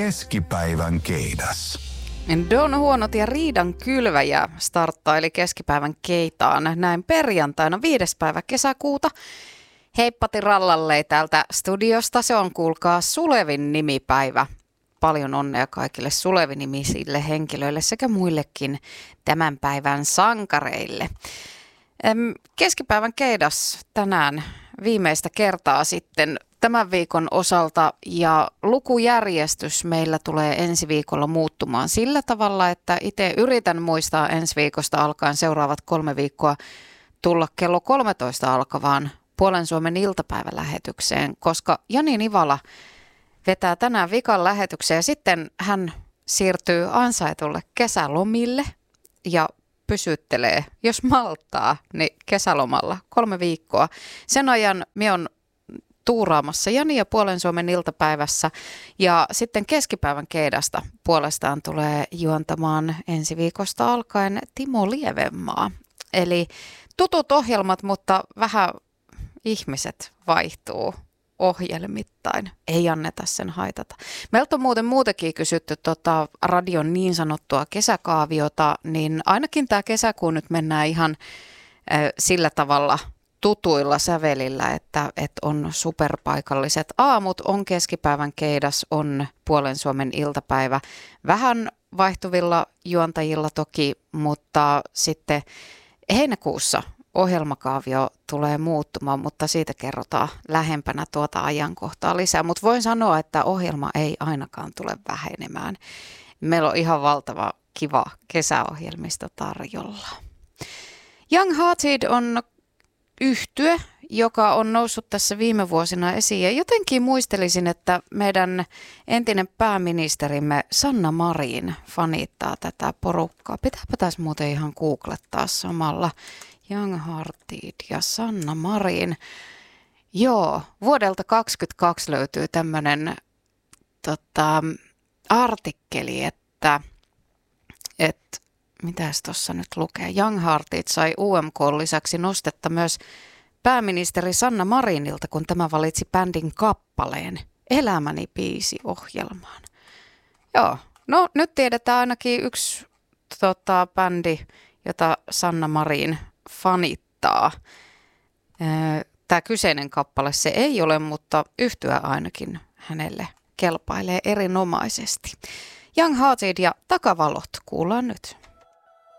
Keskipäivän keidas. Don Huonot ja Riidan kylväjä starttaili keskipäivän keitaan näin perjantaina 5. päivä kesäkuuta. Heippati rallallei täältä studiosta. Se on, kuulkaa, Sulevin nimipäivä. Paljon onnea kaikille Sulevi-nimisille henkilöille sekä muillekin tämän päivän sankareille. Keskipäivän keidas tänään viimeistä kertaa sitten tämän viikon osalta, ja lukujärjestys meillä tulee ensi viikolla muuttumaan sillä tavalla, että itse yritän muistaa ensi viikosta alkaen seuraavat 3 viikkoa tulla kello 13 alkavaan Puolen Suomen iltapäivälähetykseen, koska Jani Nivala vetää tänään vikan lähetykseen ja sitten hän siirtyy ansaitulle kesälomille ja pysyttelee, jos malttaa, niin kesälomalla 3 viikkoa. Sen ajan minä olen tuuraamassa Jania Puolen Suomen iltapäivässä, ja sitten keskipäivän keidasta puolestaan tulee juontamaan ensi viikosta alkaen Timo Lievenmaa. Eli tutut ohjelmat, mutta vähän ihmiset vaihtuu ohjelmittain. Ei anneta sen haitata. Meiltä on muuten muutenkin kysytty radion niin sanottua kesäkaaviota, niin ainakin tämä kesäkuu nyt mennään ihan sillä tavalla tutuilla sävelillä, että on superpaikalliset aamut, on keskipäivän keidas, on Puolen Suomen iltapäivä. Vähän vaihtuvilla juontajilla toki, mutta sitten heinäkuussa ohjelmakaavio tulee muuttumaan, mutta siitä kerrotaan lähempänä tuota ajankohtaa lisää. Mutta voin sanoa, että ohjelma ei ainakaan tule vähenemään. Meillä on ihan valtava kiva kesäohjelmisto tarjolla. Young Hearted on yhtye, joka on noussut tässä viime vuosina esiin. Ja jotenkin muistelisin, että meidän entinen pääministerimme Sanna Marin fanittaa tätä porukkaa. Pitääpä tässä muuten ihan googlettaa samalla. Young Hearted ja Sanna Marin. Joo, vuodelta 2022 löytyy tämmöinen artikkeli, että mitäs tuossa nyt lukee? Young Hearted sai UMK:n lisäksi nostetta myös pääministeri Sanna Marinilta, kun tämä valitsi bändin kappaleen Elämäni biisi ohjelmaan. Joo, no nyt tiedetään ainakin yksi bändi, jota Sanna Marin fanittaa. Tämä kyseinen kappale se ei ole, mutta yhtye ainakin hänelle kelpailee erinomaisesti. Young Hearted ja Takavalot kuullaan nyt.